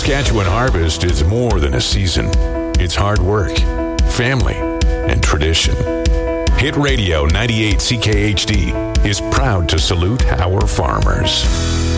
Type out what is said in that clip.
Saskatchewan harvest is more than a season. It's hard work, family, and tradition. Hit Radio 98 CKHD is proud to salute our farmers.